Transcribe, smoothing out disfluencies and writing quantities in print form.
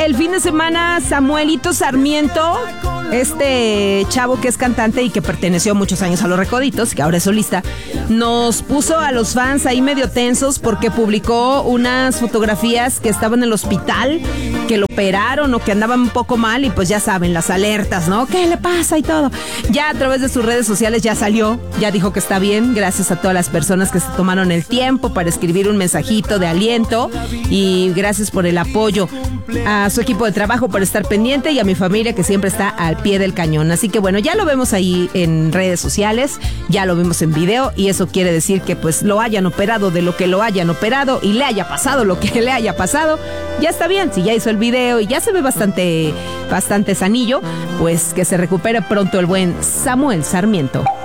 el fin de semana Samuelito Sarmiento, este chavo que es cantante y que perteneció muchos años a Los Recoditos, que ahora es solista, nos puso a los fans ahí medio tensos porque publicó unas fotografías que estaba en el hospital, que lo operaron o que andaban un poco mal y pues ya saben, las alertas, ¿no? ¿Qué le pasa y todo? Ya a través de sus redes sociales ya salió, ya dijo que está bien, gracias a todas las personas que se tomaron el tiempo para escribir un mensajito de aliento y gracias por el apoyo a su equipo de trabajo por estar pendiente y a mi familia que siempre está al pie del cañón. Así que bueno, ya lo vemos ahí en redes sociales, ya lo vimos en video y eso quiere decir que pues lo hayan operado de lo que lo hayan operado y le haya pasado lo que le haya pasado, ya está bien. Si ya hizo el video y ya se ve bastante sanillo, pues que se recupere pronto el buen Samuel Sarmiento.